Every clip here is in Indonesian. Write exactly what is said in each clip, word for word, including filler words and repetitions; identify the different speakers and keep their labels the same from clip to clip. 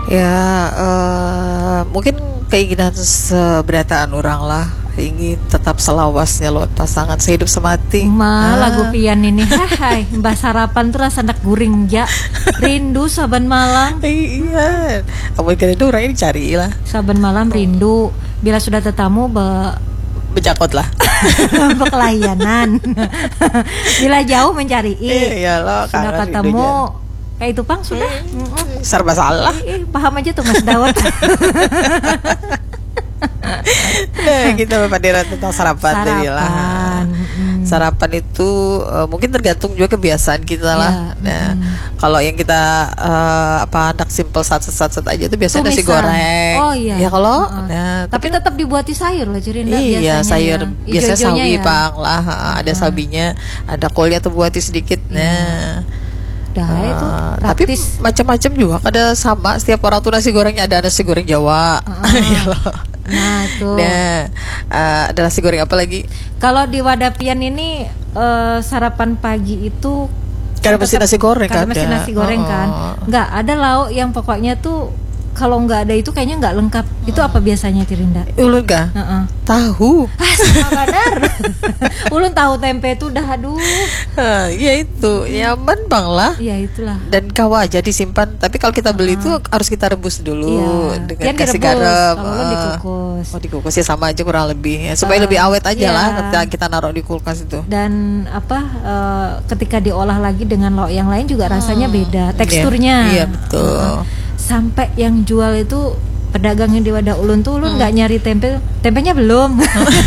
Speaker 1: Ya, eh, mungkin keinginan seberataan orang lah, ingin tetap selawasnya lo pasangan sehidup semati.
Speaker 2: Ma,
Speaker 1: Ah.
Speaker 2: lagu pian ini, hai, mbak sarapan tuh rasa anak guring ja, rindu saban malam,
Speaker 1: Iya, kamu kira itu orang ini cari lah,
Speaker 2: saban malam rindu. Bila sudah tetamu be
Speaker 1: bercakot lah.
Speaker 2: bekelayanan. Bila jauh mencari,
Speaker 1: Iya lo,
Speaker 2: sudah
Speaker 1: kangen
Speaker 2: ketemu,
Speaker 1: rindunya.
Speaker 2: kayak itu pang sudah. Mm-mm.
Speaker 1: Serba salah.
Speaker 2: Ih, paham aja tuh Mas Dawat.
Speaker 1: Nah, kita berpadiran tentang sarapan, tadi lah.
Speaker 2: Sarapan. Mm.
Speaker 1: Sarapan itu uh, mungkin tergantung juga kebiasaan kita lah.
Speaker 2: Ya,
Speaker 1: Nah,
Speaker 2: mm.
Speaker 1: kalau yang kita uh, apa anak simple sat-sat aja itu biasanya nasi
Speaker 2: Tumisan.
Speaker 1: goreng.
Speaker 2: Oh iya.
Speaker 1: Ya kalau
Speaker 2: Heeh.
Speaker 1: nah,
Speaker 2: Tapi tetap dibuati sayur loh Cirinda
Speaker 1: iya,
Speaker 2: biasanya.
Speaker 1: sayur
Speaker 2: ya.
Speaker 1: biasanya
Speaker 2: Ijo-ijonya
Speaker 1: sawi
Speaker 2: ya.
Speaker 1: pang lah, ha, ada
Speaker 2: Hmm.
Speaker 1: sabinya, ada kolnya tuh buati sedikit. Nah,
Speaker 2: Dah itu
Speaker 1: uh, tapi
Speaker 2: praktis.
Speaker 1: macam-macam juga. Ada sama setiap orang tuh nasi gorengnya, ada nasi goreng Jawa. Ya loh.
Speaker 2: Nah itu.
Speaker 1: Nah, uh, ada nasi goreng apa lagi?
Speaker 2: Kalau di Wadapian ini eh, sarapan pagi itu
Speaker 1: Karena mesti nasi goreng
Speaker 2: karena
Speaker 1: kan?
Speaker 2: mesti nasi goreng kan. Nggak ada lauk yang pokoknya tuh kalau nggak ada itu kayaknya nggak lengkap. Itu apa biasanya Cirinda?
Speaker 1: Ulun kah?
Speaker 2: Heeh.
Speaker 1: Tahu.
Speaker 2: Ah, sama benar. Ulun tahu tempe itu udah aduh.
Speaker 1: Hah, ya itu, nyaman bang lah.
Speaker 2: Ya itulah.
Speaker 1: Dan kawa aja disimpan. Tapi kalau kita beli itu harus kita rebus dulu
Speaker 2: Iya.
Speaker 1: dengan
Speaker 2: Yang
Speaker 1: kasih
Speaker 2: direbus,
Speaker 1: garam.
Speaker 2: kalau ulun
Speaker 1: Ah.
Speaker 2: dikukus.
Speaker 1: Oh dikukus ya sama aja kurang lebih ya. Supaya
Speaker 2: Ah,
Speaker 1: lebih awet aja
Speaker 2: iya.
Speaker 1: lah ketika kita naruh di kulkas itu.
Speaker 2: Dan apa eh, ketika diolah lagi dengan lauk yang lain juga rasanya beda teksturnya.
Speaker 1: Iya, iya, betul.
Speaker 2: Sampai yang jual itu pedagang yang di Wadah Ulun tuh ulun nggak nyari tempe, tempenya belum.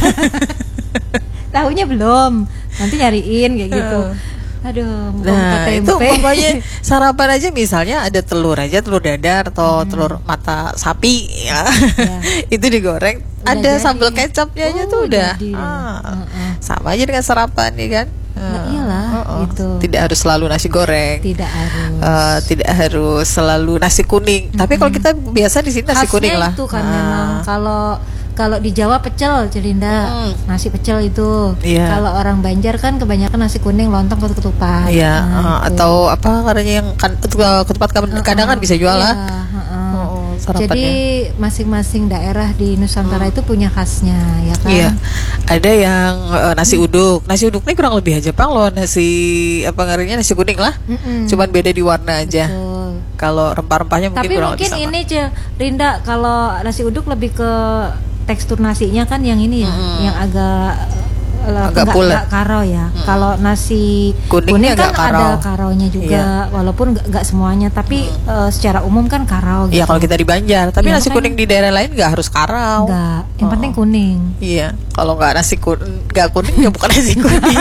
Speaker 2: Tahunya belum, nanti nyariin kayak gitu. Aduh, mau buka
Speaker 1: Nah itu
Speaker 2: tempe.
Speaker 1: pokoknya sarapan aja, misalnya ada telur aja, telur dadar atau telur mata sapi ya.
Speaker 2: Ya.
Speaker 1: Itu digoreng,
Speaker 2: Udah
Speaker 1: ada
Speaker 2: jadi.
Speaker 1: sambal kecapnya aja
Speaker 2: Oh,
Speaker 1: tuh udah.
Speaker 2: jadi.
Speaker 1: Ah,
Speaker 2: Heeh.
Speaker 1: sama aja dengan sarapan ya kan.
Speaker 2: Nah,
Speaker 1: Ah,
Speaker 2: iyalah,
Speaker 1: oh-oh.
Speaker 2: gitu.
Speaker 1: Tidak harus selalu nasi goreng.
Speaker 2: Tidak harus.
Speaker 1: Eh, tidak harus selalu nasi kuning. Tapi kalau kita biasa di sini nasi
Speaker 2: Khasnya
Speaker 1: kuning lah.
Speaker 2: itu kan
Speaker 1: Ah.
Speaker 2: memang kalau kalau di Jawa pecel Cilinda,
Speaker 1: Mm.
Speaker 2: nasi pecel itu.
Speaker 1: Iya.
Speaker 2: Kalau orang Banjar kan kebanyakan nasi kuning, lontong, ketupat.
Speaker 1: Iya,
Speaker 2: Nah,
Speaker 1: eh,
Speaker 2: itu.
Speaker 1: atau apa karena yang kan ketupat ketupat kadang kan bisa jual lah.
Speaker 2: Iya, heeh.
Speaker 1: Oh, oh, sarapannya.
Speaker 2: Jadi masing-masing daerah di Nusantara itu punya khasnya, ya kan?
Speaker 1: Iya, ada yang eh, nasi uduk. Nasi uduk ini kurang lebih aja pang loh, nasi apa ngarannya nasi kuning lah.
Speaker 2: Mm-mm.
Speaker 1: Cuman beda di warna aja.
Speaker 2: Betul.
Speaker 1: Kalau rempah-rempahnya mungkin
Speaker 2: Tapi
Speaker 1: kurang
Speaker 2: mungkin
Speaker 1: lebih sama.
Speaker 2: ini Ce, Rinda, kalau nasi uduk lebih ke tekstur nasinya kan yang ini ya,
Speaker 1: Mm-mm.
Speaker 2: yang agak eh,
Speaker 1: Agak
Speaker 2: nggak-
Speaker 1: pulet.
Speaker 2: nggak karo ya. Kalau nasi
Speaker 1: Kuningnya
Speaker 2: kuning kan
Speaker 1: agak karo.
Speaker 2: ada karonya juga,
Speaker 1: Iya.
Speaker 2: walaupun nggak- nggak semuanya, tapi eh, secara umum kan karo gitu.
Speaker 1: Iya kalau kita di Banjar, tapi
Speaker 2: Iya,
Speaker 1: nasi
Speaker 2: makanya-
Speaker 1: kuning di daerah lain nggak harus karau.
Speaker 2: Enggak, yang
Speaker 1: Oh.
Speaker 2: penting kuning.
Speaker 1: Iya, kalau nggak nasi kuning, nggak kuning ya bukan nasi kuning.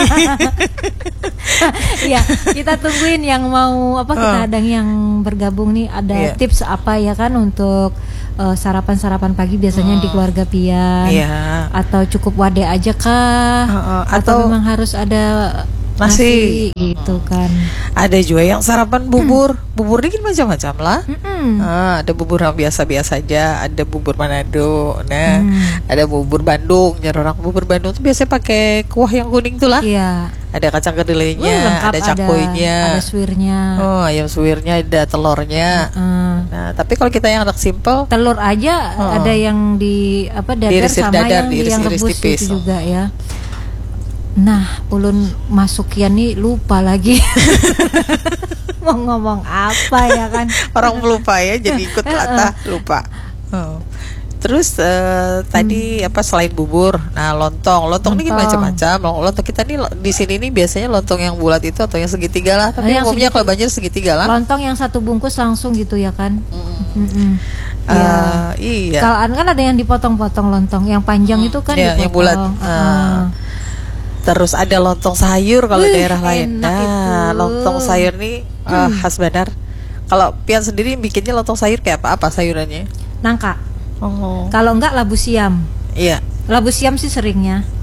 Speaker 2: Iya, kita tungguin yang mau apa, kita
Speaker 1: Oh.
Speaker 2: ada yang bergabung nih, ada
Speaker 1: Iya.
Speaker 2: tips apa ya kan untuk eh, sarapan-sarapan pagi biasanya di keluarga pian.
Speaker 1: Iya.
Speaker 2: Atau cukup wade aja kah?
Speaker 1: Heeh,
Speaker 2: atau,
Speaker 1: atau
Speaker 2: memang harus ada
Speaker 1: nasi.
Speaker 2: nasi gitu kan.
Speaker 1: Ada juga yang sarapan bubur, bubur ini kan macam-macam lah.
Speaker 2: Mm-mm.
Speaker 1: Ah, ada bubur yang biasa-biasa aja, ada bubur Manado, nah,
Speaker 2: Hmm.
Speaker 1: ada bubur Bandung. Jadi orang bubur Bandung tuh biasanya pakai kuah yang kuning tuh lah.
Speaker 2: Iya.
Speaker 1: Ada kacang
Speaker 2: Wah,
Speaker 1: kedelainya,
Speaker 2: lengkap,
Speaker 1: ada cakoynya,
Speaker 2: ada suwirnya.
Speaker 1: oh ayam suwirnya, ada telurnya.
Speaker 2: Heeh.
Speaker 1: Nah, tapi kalau kita yang anak simple,
Speaker 2: Telur aja
Speaker 1: Oh.
Speaker 2: ada yang di apa dadar
Speaker 1: Diirisin
Speaker 2: sama
Speaker 1: dadar,
Speaker 2: yang,
Speaker 1: diiris-
Speaker 2: yang
Speaker 1: iris
Speaker 2: rebus
Speaker 1: tipis.
Speaker 2: itu juga ya. Nah, ulun masukian nih lupa lagi. Mau ngomong apa ya kan?
Speaker 1: orang lupa ya, jadi ikut latah lupa. Oh. Terus eh, tadi apa selain bubur, nah lontong, lontong ini kan
Speaker 2: Lontong.
Speaker 1: macam-macam. Long- Lontong kita nih lo- di sini nih biasanya lontong yang bulat itu atau yang segitiga lah. Tapi
Speaker 2: yang
Speaker 1: umumnya
Speaker 2: segitiga.
Speaker 1: kalau Banjar segitiga lah.
Speaker 2: Lontong yang satu bungkus langsung gitu ya kan? Mm-mm.
Speaker 1: Eh,
Speaker 2: Ya.
Speaker 1: iya.
Speaker 2: Kalau kan ada yang dipotong-potong lontong, yang panjang itu kan
Speaker 1: Iya,
Speaker 2: dipotong.
Speaker 1: yang bulat.
Speaker 2: Heeh.
Speaker 1: Ah. Terus ada lontong sayur kalau
Speaker 2: Wih,
Speaker 1: daerah lain.
Speaker 2: enak
Speaker 1: Nah,
Speaker 2: itu.
Speaker 1: lontong sayur nih eh, khas Bandar. Kalau Pian sendiri bikinnya lontong sayur kayak apa? Apa sayurannya?
Speaker 2: Nangka.
Speaker 1: Oh.
Speaker 2: Kalau enggak labu siam.
Speaker 1: Iya.
Speaker 2: Labu siam sih seringnya.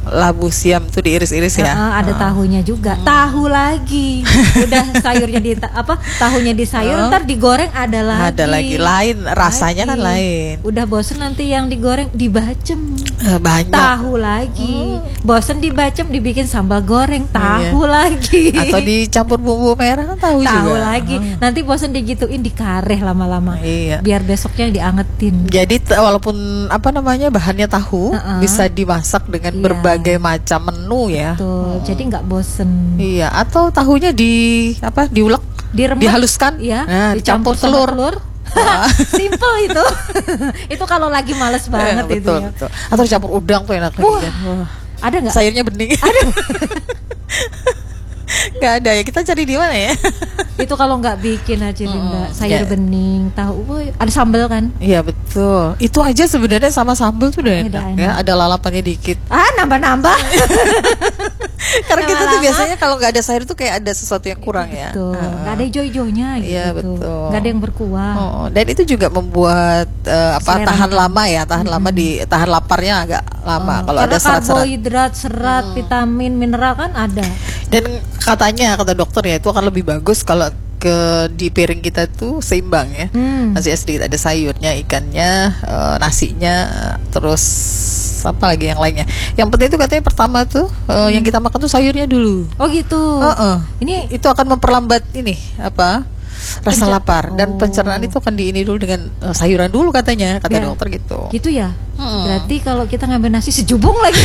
Speaker 1: labu siam tuh diiris-iris ya.
Speaker 2: Uh, ada
Speaker 1: Uh.
Speaker 2: tahunya juga, tahu lagi. Udah sayurnya di apa? Tahunya di sayur,
Speaker 1: Uh.
Speaker 2: ntar digoreng ada lagi.
Speaker 1: Ada lagi, lain rasanya kan
Speaker 2: Lagi.
Speaker 1: lain.
Speaker 2: Udah bosen nanti yang digoreng dibacem.
Speaker 1: Uh, banyak.
Speaker 2: Tahu lagi. Bosen dibacem dibikin sambal goreng, tahu
Speaker 1: Iya.
Speaker 2: lagi.
Speaker 1: Atau dicampur bumbu merah kan tahu juga.
Speaker 2: Tahu lagi.
Speaker 1: Uh.
Speaker 2: Nanti bosen digituin dikareh lama-lama.
Speaker 1: Iya.
Speaker 2: Biar besoknya diangetin.
Speaker 1: Jadi t- walaupun apa namanya bahannya tahu,
Speaker 2: Uh-uh.
Speaker 1: bisa dimasak dengan
Speaker 2: Iya.
Speaker 1: berbagai macam menu ya.
Speaker 2: Tuh, jadi nggak bosen.
Speaker 1: Iya, atau tahunya di apa? Diulek,
Speaker 2: Diremet,
Speaker 1: dihaluskan,
Speaker 2: ya,
Speaker 1: nah, dicampur
Speaker 2: sama
Speaker 1: telur.
Speaker 2: telur. Simple itu. Itu kalau lagi males banget
Speaker 1: Eh,
Speaker 2: itu
Speaker 1: betul,
Speaker 2: ya.
Speaker 1: betul. Atau dicampur udang tuh enak
Speaker 2: Wah,
Speaker 1: lagi. Wah.
Speaker 2: ada nggak?
Speaker 1: Sayurnya bening. Ada. Gak ada ya. Kita cari di mana ya?
Speaker 2: Itu kalau nggak bikin aja Linda,
Speaker 1: Mm,
Speaker 2: sayur
Speaker 1: ya.
Speaker 2: bening, tahu, woy, ada sambal kan?
Speaker 1: Iya betul. Itu aja sebenarnya sama sambal tuh udah
Speaker 2: Udah
Speaker 1: enak,
Speaker 2: enak.
Speaker 1: ya. Ada lalapannya dikit.
Speaker 2: Ah, nambah-nambah.
Speaker 1: Karena kita tuh
Speaker 2: Lama-lama.
Speaker 1: biasanya kalau nggak ada sayur tuh kayak ada sesuatu yang kurang ya.
Speaker 2: Tuh,
Speaker 1: Heeh.
Speaker 2: nggak ada hijau-hijaunya gitu.
Speaker 1: Iya, betul.
Speaker 2: Nggak ada yang berkuah.
Speaker 1: Oh, dan itu juga membuat eh, apa
Speaker 2: Selera
Speaker 1: tahan
Speaker 2: makan.
Speaker 1: lama ya, tahan lama di tahan laparnya agak lama
Speaker 2: Oh,
Speaker 1: kalau
Speaker 2: karena
Speaker 1: ada serat-serat.
Speaker 2: karbohidrat, serat, vitamin, mineral kan ada.
Speaker 1: Dan katanya kata dokter ya itu akan lebih bagus kalau ke di piring kita tuh seimbang ya.
Speaker 2: Hmm.
Speaker 1: Nasi sedikit ada sayurnya, ikannya, eh, nasinya, terus apa lagi yang lainnya. Yang penting itu katanya pertama tuh eh, yang kita makan tuh sayurnya dulu.
Speaker 2: Oh gitu.
Speaker 1: Heeh.
Speaker 2: Ini
Speaker 1: Itu akan memperlambat ini apa? Rasa
Speaker 2: Pencer-
Speaker 1: lapar dan
Speaker 2: Oh.
Speaker 1: pencernaan itu akan diini dulu dengan eh, sayuran dulu katanya kata
Speaker 2: Ya.
Speaker 1: dokter gitu.
Speaker 2: gitu ya.
Speaker 1: Hmm.
Speaker 2: Berarti kalau kita ngambil nasi sejubung lagi.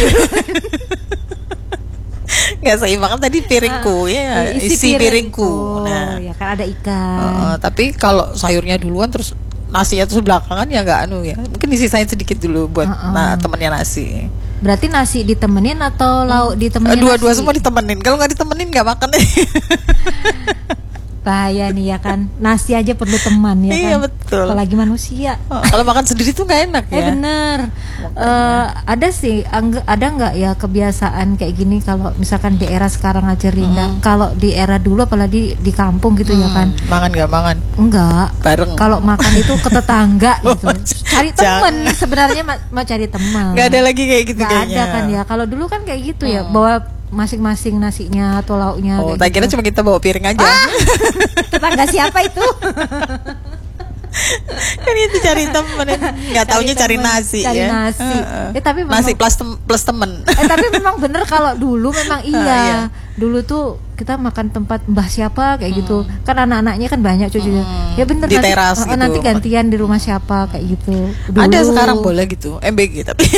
Speaker 1: Nggak seimbang kan tadi piringku ya, isi, piringku. Nah,
Speaker 2: ya kan ada ikan.
Speaker 1: uh, tapi kalau sayurnya duluan terus nasinya terus belakangan ya nggak anu ya. Mungkin disisain sedikit dulu buat
Speaker 2: Uh-uh.
Speaker 1: nah temennya nasi.
Speaker 2: Berarti nasi ditemenin atau lauk
Speaker 1: Uh,
Speaker 2: ditemenin?
Speaker 1: Dua-dua
Speaker 2: nasi?
Speaker 1: semua ditemenin. Kalau nggak ditemenin nggak makan deh.
Speaker 2: Bahaya nih ya kan. Nasi aja perlu teman ya
Speaker 1: Iya,
Speaker 2: kan.
Speaker 1: betul.
Speaker 2: Apalagi manusia.
Speaker 1: Oh, kalau makan sendiri tuh nggak enak
Speaker 2: Eh
Speaker 1: ya.
Speaker 2: bener. Eh, ada sih, angg- ada nggak ya kebiasaan kayak gini kalau misalkan di era sekarang aja Rinda. Kalau di era dulu apalagi di kampung gitu ya kan.
Speaker 1: Hmm, Makan nggak makan
Speaker 2: Enggak.
Speaker 1: bareng.
Speaker 2: Kalau makan itu ke tetangga gitu.
Speaker 1: Oh,
Speaker 2: Cari temen
Speaker 1: jangan.
Speaker 2: sebenarnya ma- mau cari teman.
Speaker 1: Nggak ada lagi kayak gitu
Speaker 2: Nggak
Speaker 1: kayaknya.
Speaker 2: ada kan ya. Kalau dulu kan kayak gitu ya,
Speaker 1: Hmm.
Speaker 2: bawa masing-masing nasinya atau lauknya.
Speaker 1: Oh,
Speaker 2: kayak
Speaker 1: tak kira
Speaker 2: gitu.
Speaker 1: cuma kita bawa piring aja.
Speaker 2: Tetangga siapa itu?
Speaker 1: Kan itu cari temen. Nggak taunya cari
Speaker 2: temen,
Speaker 1: nasi
Speaker 2: cari
Speaker 1: ya.
Speaker 2: nasi.
Speaker 1: Heeh.
Speaker 2: Eh, tapi
Speaker 1: nasi
Speaker 2: memang-
Speaker 1: plus tem plus temen.
Speaker 2: Eh tapi memang bener kalau dulu memang iya.
Speaker 1: Ah, iya.
Speaker 2: Dulu tuh kita makan tempat mbah siapa kayak gitu. Kan anak-anaknya kan banyak cucunya.
Speaker 1: Hmm.
Speaker 2: Ya bener
Speaker 1: Di
Speaker 2: nanti,
Speaker 1: teras
Speaker 2: eh,
Speaker 1: gitu.
Speaker 2: nanti gantian di rumah siapa kayak gitu. Dulu.
Speaker 1: Ada sekarang boleh gitu, M B G tapi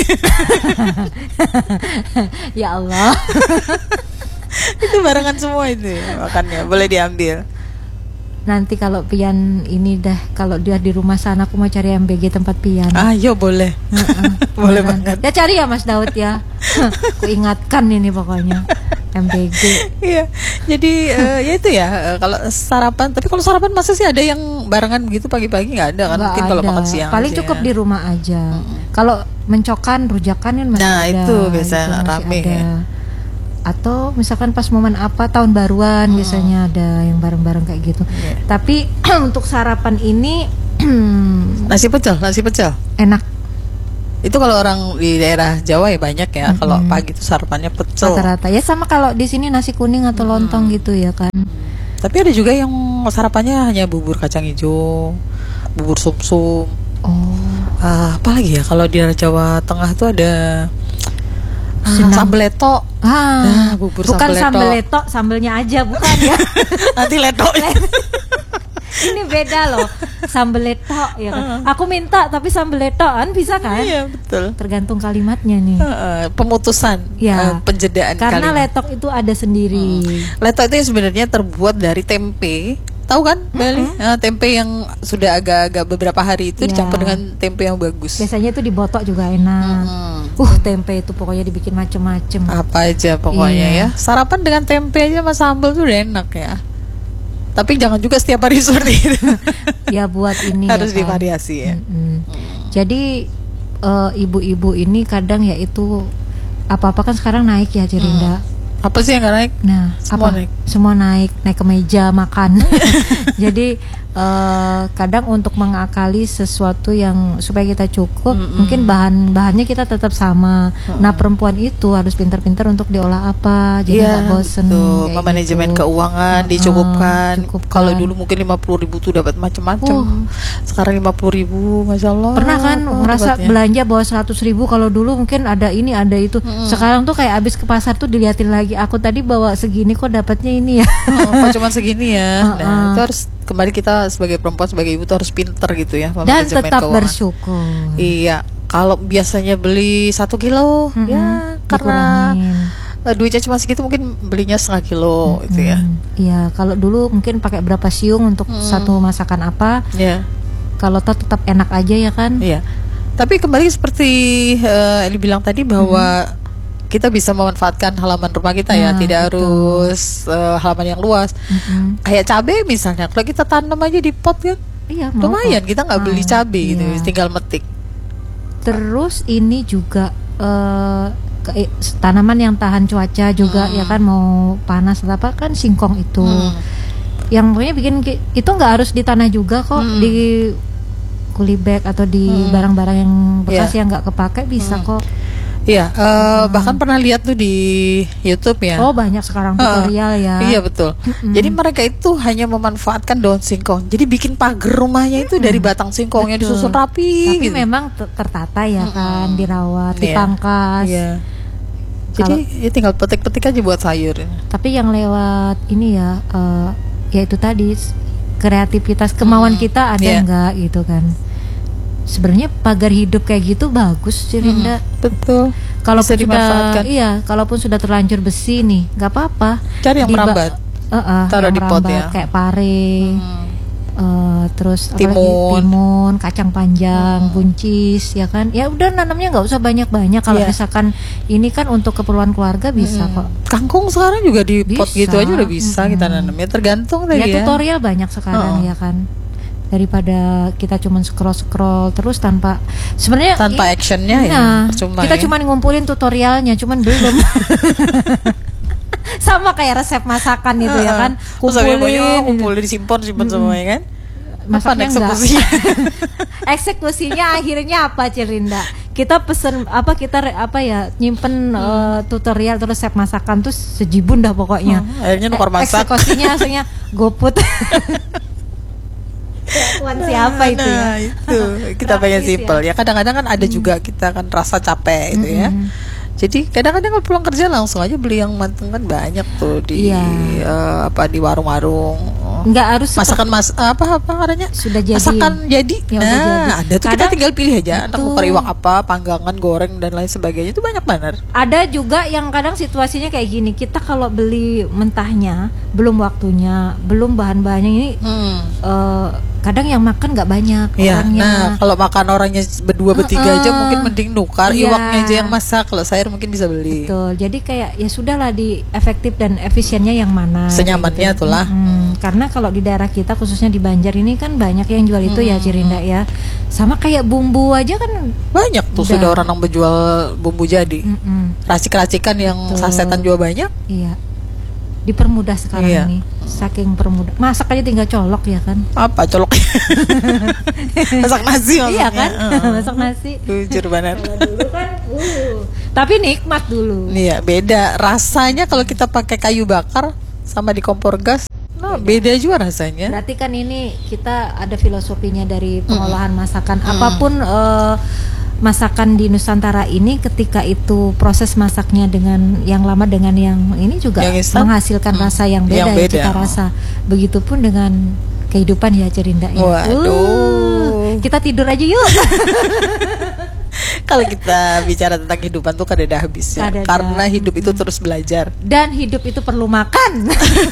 Speaker 2: Ya Allah.
Speaker 1: itu barengan semua itu ya, makannya boleh diambil.
Speaker 2: Nanti kalau Pian ini dah, kalau dia di rumah sana aku mau cari M B G tempat Pian.
Speaker 1: Ayo boleh, boleh
Speaker 2: Beneran.
Speaker 1: banget.
Speaker 2: Ya cari ya Mas Daud ya. Aku ingatkan ini pokoknya M B G.
Speaker 1: Iya, jadi eh, ya itu ya eh, kalau sarapan. Tapi kalau sarapan masa sih ada yang barengan begitu pagi-pagi nggak ada kan?
Speaker 2: Nggak
Speaker 1: Mungkin kalau
Speaker 2: ada.
Speaker 1: makan siang.
Speaker 2: Paling
Speaker 1: aja
Speaker 2: cukup
Speaker 1: ya.
Speaker 2: di rumah aja. Kalau mencokan, rujakan kan masih
Speaker 1: Nah,
Speaker 2: ada.
Speaker 1: itu biasa
Speaker 2: masih
Speaker 1: rame
Speaker 2: ada.
Speaker 1: ya.
Speaker 2: Atau misalkan pas momen apa tahun baruan biasanya ada yang bareng-bareng kayak gitu.
Speaker 1: Iya.
Speaker 2: Tapi untuk sarapan ini
Speaker 1: Nasi pecel, nasi pecel.
Speaker 2: enak
Speaker 1: Itu kalau orang di daerah Jawa ya banyak ya. Kalau
Speaker 2: Mm-mm.
Speaker 1: pagi itu sarapannya pecel.
Speaker 2: rata-rata. Ya sama kalau di sini nasi kuning atau lontong gitu ya kan.
Speaker 1: Tapi ada juga yang sarapannya hanya bubur kacang hijau, bubur sumsum.
Speaker 2: Oh,
Speaker 1: Ah, apa lagi ya kalau di daerah Jawa Tengah tuh ada ah,
Speaker 2: Senang.
Speaker 1: sambal leto.
Speaker 2: ah,
Speaker 1: Nah, bubur
Speaker 2: bukan
Speaker 1: sambal leto.
Speaker 2: sambal leto, sambelnya aja bukan ya.
Speaker 1: Nanti leto.
Speaker 2: Ini beda loh, sambal leto ya kan. Aku minta tapi sambal letoan bisa kan?
Speaker 1: Iya betul.
Speaker 2: Tergantung kalimatnya nih.
Speaker 1: Heeh, pemutusan,
Speaker 2: Ya.
Speaker 1: eh, penjedaan
Speaker 2: Karena
Speaker 1: kalimat.
Speaker 2: letok itu ada sendiri.
Speaker 1: Leto itu yang sebenarnya terbuat dari tempe. Tahu kan, Beli? Eh, tempe yang sudah agak-agak beberapa hari itu
Speaker 2: Iya.
Speaker 1: dicampur dengan tempe yang bagus.
Speaker 2: Biasanya itu dibotok juga enak.
Speaker 1: Hmm.
Speaker 2: Uh, tempe itu pokoknya dibikin macem-macem.
Speaker 1: Apa aja pokoknya
Speaker 2: Iya.
Speaker 1: ya. Sarapan dengan tempe aja sama sambal tuh udah enak ya. Tapi jangan juga setiap hari seperti itu.
Speaker 2: Ya buat ini
Speaker 1: Harus
Speaker 2: ya kan.
Speaker 1: divariasi ya.
Speaker 2: Mm-mm. Jadi eh, ibu-ibu ini kadang ya itu apa-apa kan sekarang naik ya Cirinda.
Speaker 1: Apa sih yang nggak naik?
Speaker 2: Nah,
Speaker 1: Semua
Speaker 2: apa?
Speaker 1: naik.
Speaker 2: Semua naik, naik ke meja makan. Jadi eh, kadang untuk mengakali sesuatu yang supaya kita cukup,
Speaker 1: Mm-mm.
Speaker 2: mungkin bahan-bahannya kita tetap sama. Nah, perempuan itu harus pintar-pintar untuk diolah apa, jadi nggak bosen.
Speaker 1: tuh,
Speaker 2: kayak
Speaker 1: memanajemen
Speaker 2: gitu.
Speaker 1: keuangan
Speaker 2: Heeh,
Speaker 1: dicukupkan.
Speaker 2: cukupkan.
Speaker 1: Kalau dulu mungkin lima puluh ribu tuh dapat macam-macam.
Speaker 2: Uh.
Speaker 1: Sekarang lima puluh ribu, masya Allah.
Speaker 2: Pernah kan
Speaker 1: apa
Speaker 2: ngerasa
Speaker 1: dapatnya?
Speaker 2: belanja bawa seratus ribu, kalau dulu mungkin ada ini ada itu. Sekarang tuh kayak abis ke pasar tuh diliatin lagi, aku tadi bawa segini kok dapatnya ini ya.
Speaker 1: Oh, kok cuma segini ya. Nah,
Speaker 2: Heeh.
Speaker 1: itu harus kembali kita sebagai perempuan, sebagai ibu tuh harus pinter gitu ya.
Speaker 2: Dan
Speaker 1: memanajemen
Speaker 2: tetap
Speaker 1: keuangan.
Speaker 2: bersyukur.
Speaker 1: Iya, kalau biasanya beli satu kilo,
Speaker 2: Mm-mm,
Speaker 1: ya karena
Speaker 2: dikurangin.
Speaker 1: eh, duitnya cuma segitu, mungkin belinya setengah kilo gitu ya.
Speaker 2: Hmm, iya, kalau dulu mungkin pakai berapa siung untuk satu masakan apa.
Speaker 1: Ya,
Speaker 2: Kalau toh tetap enak aja ya kan.
Speaker 1: iya. Tapi kembali seperti eh, Eli bilang tadi bahwa kita bisa memanfaatkan halaman rumah kita ya,
Speaker 2: Nah,
Speaker 1: tidak
Speaker 2: betul.
Speaker 1: harus eh, halaman yang luas.
Speaker 2: Mm-mm.
Speaker 1: Kayak cabai misalnya, kalau kita tanam aja di pot kan,
Speaker 2: Iya, mau
Speaker 1: lumayan.
Speaker 2: kok.
Speaker 1: Kita nggak beli
Speaker 2: Ah,
Speaker 1: cabai gitu,
Speaker 2: iya.
Speaker 1: tinggal metik.
Speaker 2: Terus ini juga eh, ke- eh, tanaman yang tahan cuaca juga
Speaker 1: Hmm.
Speaker 2: ya kan, mau panas atau apa kan singkong itu.
Speaker 1: Hmm.
Speaker 2: Yang pokoknya bikin ki- itu nggak harus di tanah juga kok,
Speaker 1: Hmm.
Speaker 2: di kuli bag atau di
Speaker 1: Hmm.
Speaker 2: barang-barang yang bekas
Speaker 1: Iya.
Speaker 2: yang nggak kepake bisa
Speaker 1: Hmm.
Speaker 2: kok.
Speaker 1: Iya, eh, bahkan pernah lihat tuh di YouTube ya.
Speaker 2: Oh, banyak sekarang tutorial ya.
Speaker 1: Iya betul.
Speaker 2: Mm-mm.
Speaker 1: Jadi mereka itu hanya memanfaatkan daun singkong. Jadi bikin pagar rumahnya itu dari batang singkongnya
Speaker 2: Betul.
Speaker 1: disusun rapi.
Speaker 2: Tapi
Speaker 1: gitu.
Speaker 2: memang ter- tertata ya kan, dirawat,
Speaker 1: Iya.
Speaker 2: dipangkas.
Speaker 1: Iya. Jadi ya tinggal petik-petik aja buat sayur.
Speaker 2: Tapi yang lewat ini ya, eh, ya itu tadi s- kreativitas, kemauan kita ada
Speaker 1: Iya.
Speaker 2: enggak gitu kan. Sebenarnya pagar hidup kayak gitu bagus sih Rinda.
Speaker 1: Betul.
Speaker 2: Kalaupun
Speaker 1: Bisa dimanfaatkan.
Speaker 2: sudah, iya, kalaupun sudah terlanjur besi nih, nggak apa-apa.
Speaker 1: Cari yang
Speaker 2: Diba-
Speaker 1: merambat.
Speaker 2: Eh, eh,
Speaker 1: Taruh
Speaker 2: yang
Speaker 1: di pot
Speaker 2: merambat,
Speaker 1: ya.
Speaker 2: kayak pare,
Speaker 1: Hmm.
Speaker 2: eh, terus apa lagi?
Speaker 1: Timun.
Speaker 2: Timun, kacang panjang, buncis, ya kan? Ya udah nanamnya nggak usah banyak-banyak. Kalau
Speaker 1: Iya.
Speaker 2: misalkan ini kan untuk keperluan keluarga bisa
Speaker 1: Hmm.
Speaker 2: kok.
Speaker 1: Kangkung sekarang juga di pot
Speaker 2: Bisa.
Speaker 1: gitu aja udah bisa kita
Speaker 2: Mm-mm.
Speaker 1: nanamnya. Tergantung
Speaker 2: Ya
Speaker 1: tadi ya.
Speaker 2: tutorial banyak sekarang
Speaker 1: Oh.
Speaker 2: ya kan. Daripada kita cuman scroll-scroll terus tanpa sebenarnya
Speaker 1: Tanpa
Speaker 2: i-
Speaker 1: actionnya ya,
Speaker 2: nah,
Speaker 1: percuma
Speaker 2: kita
Speaker 1: ya.
Speaker 2: cuman ngumpulin tutorialnya, cuman belum. Sama kayak resep masakan itu ya kan.
Speaker 1: Terus habis
Speaker 2: Kumpulin,
Speaker 1: pokoknya kumpulin, disimpan, simpan semua ya kan.
Speaker 2: masaknya
Speaker 1: Kapan
Speaker 2: enggak.
Speaker 1: eksekusinya?
Speaker 2: Eksekusinya akhirnya apa, Cirinda? Kita pesen apa, kita re- apa ya, nyimpen eh, tutorial terus resep masakan tuh sejibun dah pokoknya.
Speaker 1: Hmm, akhirnya nukar masak.
Speaker 2: Eksekusinya langsungnya GoFood. Kelakuan siapa itu ya?
Speaker 1: Nah, itu kita pengen
Speaker 2: Praktis
Speaker 1: simple ya. Kadang-kadang kan ada juga kita kan rasa capek gitu ya.
Speaker 2: Mm-mm.
Speaker 1: Jadi kadang-kadang kalau pulang kerja langsung aja beli yang mateng kan banyak tuh di
Speaker 2: Iya.
Speaker 1: eh, apa di warung-warung.
Speaker 2: Nggak harus seperti-
Speaker 1: Masakan mas apa apa namanya?
Speaker 2: Sudah jadi.
Speaker 1: Masakan jadi.
Speaker 2: Ya, udah
Speaker 1: Nah,
Speaker 2: jadi.
Speaker 1: ada tuh kita
Speaker 2: Kadang-
Speaker 1: tinggal pilih aja. Entah mau
Speaker 2: Betul.
Speaker 1: kari iwak apa, panggangan, goreng dan lain sebagainya. Itu banyak banget.
Speaker 2: Ada juga yang kadang situasinya kayak gini, kita kalau beli mentahnya belum waktunya, belum bahan-bahannya ini,
Speaker 1: Hmm.
Speaker 2: eh, kadang yang makan nggak banyak
Speaker 1: Iya,
Speaker 2: orangnya.
Speaker 1: nah kalau makan orangnya berdua bertiga aja
Speaker 2: Uh-uh.
Speaker 1: mungkin mending nukar,
Speaker 2: Iya.
Speaker 1: iwaknya aja yang masak. Kalau sayur mungkin bisa beli.
Speaker 2: Betul. Jadi kayak ya sudahlah, di efektif dan efisiennya yang mana.
Speaker 1: Senyamannya
Speaker 2: gitu.
Speaker 1: itulah.
Speaker 2: Mm-mm. Karena kalau di daerah kita khususnya di Banjar ini kan banyak yang jual itu ya, Cirinda ya. Sama kayak bumbu aja kan.
Speaker 1: Banyak tuh
Speaker 2: Udah.
Speaker 1: sudah orang yang menjual bumbu jadi.
Speaker 2: Mm-mm.
Speaker 1: Racik-racikan yang
Speaker 2: Betul.
Speaker 1: sasetan juga banyak.
Speaker 2: Iya. Dipermudah sekarang
Speaker 1: Iya.
Speaker 2: ini. Saking permudah. Masak aja tinggal colok ya kan.
Speaker 1: Apa colok? Masak nasi maksudnya.
Speaker 2: Iya kan?
Speaker 1: Heeh.
Speaker 2: Masak nasi.
Speaker 1: Jujur banget.
Speaker 2: Kalau dulu kan uh, tapi nikmat dulu.
Speaker 1: Iya, beda rasanya kalau kita pakai kayu bakar sama di kompor gas. Nah, beda juga rasanya.
Speaker 2: Berarti kan ini kita ada filosofinya dari pengolahan masakan. Apapun eh, masakan di Nusantara ini, ketika itu proses masaknya dengan yang lama dengan yang ini juga
Speaker 1: Yang instan?
Speaker 2: menghasilkan
Speaker 1: Hmm.
Speaker 2: rasa yang beda,
Speaker 1: Yang
Speaker 2: ya,
Speaker 1: beda.
Speaker 2: cita rasa. Begitupun dengan kehidupan ya, Cirinda ya.
Speaker 1: Waduh.
Speaker 2: Uh, kita tidur aja yuk.
Speaker 1: Kalau kita bicara tentang kehidupan tuh kada ada habisnya.
Speaker 2: Kada ada.
Speaker 1: Karena hidup itu terus belajar.
Speaker 2: Dan hidup itu perlu makan.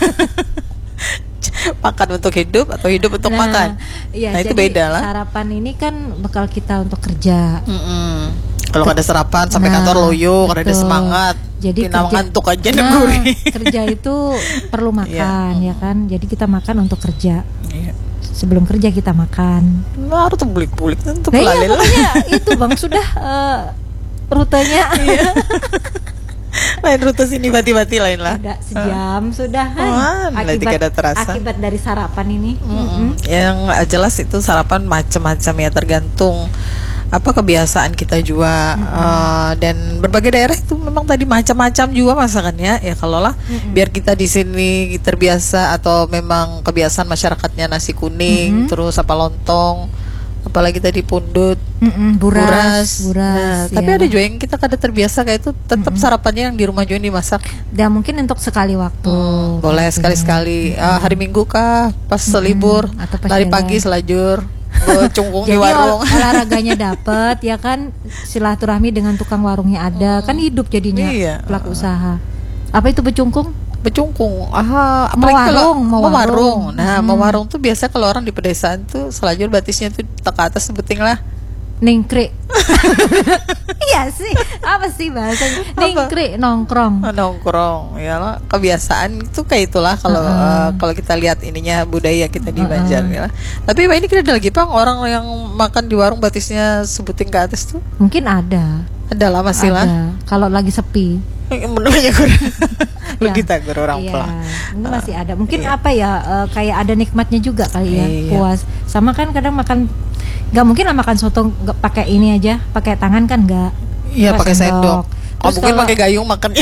Speaker 1: Makan untuk hidup atau hidup untuk
Speaker 2: Nah,
Speaker 1: makan.
Speaker 2: iya,
Speaker 1: Nah, itu
Speaker 2: jadi
Speaker 1: beda lah.
Speaker 2: Sarapan ini kan bekal kita untuk kerja.
Speaker 1: Mm-mm. Kalau ada sarapan sampai
Speaker 2: Nah,
Speaker 1: kantor loyo, kalau ada
Speaker 2: betul.
Speaker 1: semangat.
Speaker 2: Jadi
Speaker 1: Pindah
Speaker 2: kerja-
Speaker 1: ngantuk aja
Speaker 2: Nah,
Speaker 1: neguri.
Speaker 2: kerja itu perlu makan ya kan. Jadi kita makan untuk kerja.
Speaker 1: Iya.
Speaker 2: Sebelum kerja kita makan.
Speaker 1: Nah, harus bulik-bulik untuk
Speaker 2: Nah, iya,
Speaker 1: lalel.
Speaker 2: pokoknya itu Bang sudah eh, rutenya.
Speaker 1: Lain rute sini bati-bati lain lah.
Speaker 2: Ada sejam sudah
Speaker 1: Wah, berarti
Speaker 2: akibat
Speaker 1: kada terasa.
Speaker 2: akibat dari sarapan ini.
Speaker 1: Mm-mm. Yang jelas itu sarapan macam-macam ya, tergantung apa kebiasaan kita juga. Uh, dan berbagai daerah itu memang tadi macam-macam juga masakannya ya. Kalau lah biar kita di sini terbiasa atau memang kebiasaan masyarakatnya nasi kuning,
Speaker 2: Mm-mm.
Speaker 1: terus apa lontong, apalagi tadi pundut,
Speaker 2: Mm-mm, buras,
Speaker 1: buras.
Speaker 2: buras,
Speaker 1: Nah, tapi
Speaker 2: ya.
Speaker 1: ada juga yang kita kada terbiasa kayak itu, tetap sarapannya yang di rumah juga dimasak.
Speaker 2: Dan mungkin untuk sekali waktu.
Speaker 1: Hmm, boleh sekali-sekali. Ah, hari Minggu kah, pas selibur,
Speaker 2: Atau pas
Speaker 1: lari
Speaker 2: jalan.
Speaker 1: pagi selajur, bawa cungkung di
Speaker 2: Jadi
Speaker 1: warung.
Speaker 2: ol- olahraganya dapat ya kan, silaturahmi dengan tukang warungnya ada, kan hidup jadinya
Speaker 1: Iya.
Speaker 2: pelaku usaha. Apa itu becungkung?
Speaker 1: Becungkung. Ah,
Speaker 2: Mau
Speaker 1: apalagi kalau
Speaker 2: warung, mau
Speaker 1: mau
Speaker 2: warung.
Speaker 1: warung. Nah, mau
Speaker 2: Hmm.
Speaker 1: warung tuh biasa kalau orang di pedesaan tuh selajur batisnya tuh ke atas sebuting lah.
Speaker 2: Ningkrik. Iya sih, apa sih bahasanya? Ningkrik, nongkrong.
Speaker 1: Ah, nongkrong ya lah, kebiasaan itu kayak itulah kalau
Speaker 2: Uh-uh.
Speaker 1: eh, kalau kita lihat ininya budaya kita di
Speaker 2: Uh-uh.
Speaker 1: Banjar ya lah. Tapi Pak, ini kita ada lagi Bang orang yang makan di warung batisnya sebuting ke atas tuh.
Speaker 2: Mungkin ada.
Speaker 1: Ada lah masih lah.
Speaker 2: Ada. Kalau lagi sepi.
Speaker 1: Menunya kurang. Lu
Speaker 2: Ya.
Speaker 1: kita guru orang
Speaker 2: Iya,
Speaker 1: pulang.
Speaker 2: mungkin masih ada. Mungkin
Speaker 1: Iya.
Speaker 2: apa ya? eh, kayak ada nikmatnya juga kali ya,
Speaker 1: Iya.
Speaker 2: puas. Sama kan kadang makan, nggak mungkin lah makan soto nggak pakai ini aja, pakai tangan kan nggak?
Speaker 1: Iya, pakai sendok. Oh,
Speaker 2: Terus
Speaker 1: mungkin
Speaker 2: kalau-
Speaker 1: pakai gayung makannya.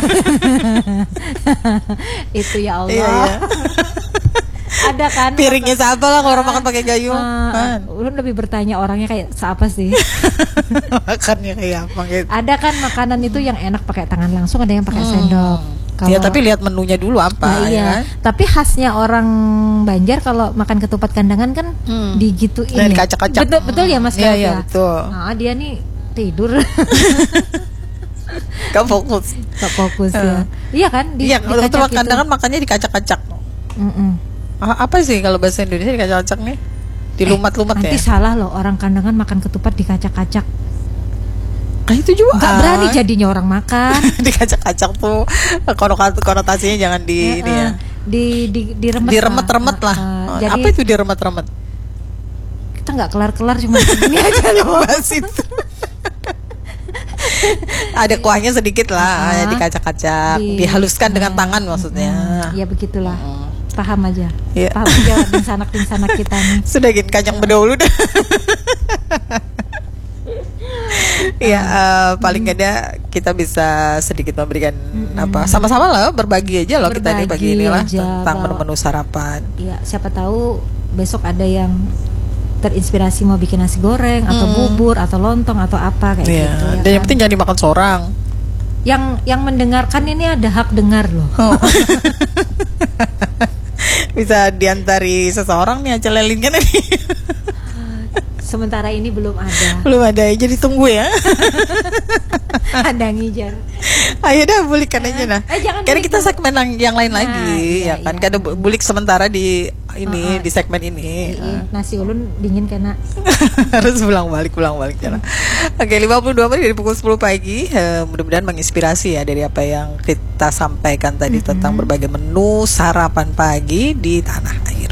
Speaker 2: Itu ya Allah.
Speaker 1: Iya, iya.
Speaker 2: Ada kan?
Speaker 1: Piringnya siapa lah kalau orang makan pakai gayung.
Speaker 2: Ah,
Speaker 1: Kan.
Speaker 2: lu lebih bertanya orangnya kayak siapa sih?
Speaker 1: Makannya kayak apa gitu.
Speaker 2: Ada kan makanan itu yang enak pakai tangan langsung, ada yang pakai sendok.
Speaker 1: Ya, tapi lihat menunya dulu apa
Speaker 2: Nah,
Speaker 1: ya
Speaker 2: iya.
Speaker 1: kan?
Speaker 2: Tapi khasnya orang Banjar kalau makan ketupat kandangan kan
Speaker 1: Hmm.
Speaker 2: digituin.
Speaker 1: Nah,
Speaker 2: ya.
Speaker 1: dikacak-kacak.
Speaker 2: Betul, betul ya Mas
Speaker 1: Iya,
Speaker 2: Gav,
Speaker 1: iya,
Speaker 2: ya?
Speaker 1: betul.
Speaker 2: Nah, dia nih tidur.
Speaker 1: Gak fokus.
Speaker 2: Gak fokus ya. Iya kan? Di,
Speaker 1: Iya, kalau
Speaker 2: dikacak
Speaker 1: betul
Speaker 2: gitu.
Speaker 1: kandangan makannya dikacak-kacak.
Speaker 2: Mm-mm.
Speaker 1: Ah, apa sih kalau bahasa Indonesia dikacak-kacak nih? Dilumat-lumat
Speaker 2: Nanti
Speaker 1: ya?
Speaker 2: salah loh, orang kandangan makan ketupat dikacak-kacak.
Speaker 1: Ah, itu juga.
Speaker 2: Nggak berani jadinya orang makan.
Speaker 1: Dikacak-kacak tuh konot- konotasinya jangan di ini ya.
Speaker 2: Eh, di di diremet
Speaker 1: Diremet-remet lah.
Speaker 2: Eh,
Speaker 1: Oh,
Speaker 2: jadi
Speaker 1: apa itu diremet-remet?
Speaker 2: kita nggak kelar-kelar cuma segini aja loh.
Speaker 1: Bahas itu. Ada kuahnya sedikit lah,
Speaker 2: Ah.
Speaker 1: ya, dikacak-kacak,
Speaker 2: Di-
Speaker 1: dihaluskan dengan
Speaker 2: ah.
Speaker 1: tangan maksudnya.
Speaker 2: Ya begitulah.
Speaker 1: Mm.
Speaker 2: Paham aja.
Speaker 1: Iya.
Speaker 2: Paham aja tinsanak-tinsanak kita nih.
Speaker 1: Sudah gini kacang berdahulu dah. Ya, eh, paling nggak ada kita bisa sedikit memberikan apa, sama-sama lah berbagi aja loh kita nih pagi
Speaker 2: Berbagi
Speaker 1: inilah
Speaker 2: aja,
Speaker 1: tentang
Speaker 2: bahwa-
Speaker 1: menu-menu sarapan.
Speaker 2: Ya, siapa tahu besok ada yang terinspirasi mau bikin nasi goreng atau bubur atau lontong atau apa kayak
Speaker 1: Iya.
Speaker 2: gitu ya
Speaker 1: Dan yang
Speaker 2: kan?
Speaker 1: penting jangan dimakan seorang.
Speaker 2: yang yang mendengarkan ini ada hak dengar loh.
Speaker 1: Oh. Bisa diantari seseorang nih aja lelin kan ini.
Speaker 2: Sementara ini belum ada.
Speaker 1: Belum ada ya, jadi tunggu ya.
Speaker 2: Ada ngijar.
Speaker 1: Ayo dah bulikan aja nah.
Speaker 2: Eh, jangan
Speaker 1: Karena
Speaker 2: bulik
Speaker 1: kita
Speaker 2: dulu.
Speaker 1: segmen yang, yang lain
Speaker 2: Nah,
Speaker 1: lagi
Speaker 2: iya,
Speaker 1: ya kan.
Speaker 2: iya.
Speaker 1: Kada bu- bulik sementara di ini
Speaker 2: Uh-uh.
Speaker 1: di segmen ini.
Speaker 2: Iya, nasi ulun dingin kena.
Speaker 1: Harus pulang balik pulang balik jalan. Oke, lima puluh dua menit dari pukul sepuluh pagi. Eh, mudah-mudahan menginspirasi ya dari apa yang kita sampaikan tadi tentang berbagai menu sarapan pagi di tanah air.